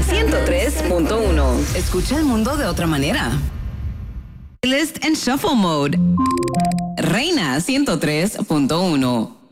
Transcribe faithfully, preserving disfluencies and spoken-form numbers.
ciento tres punto uno. Escucha el mundo de otra manera. List en Shuffle Mode. Reina ciento tres punto uno.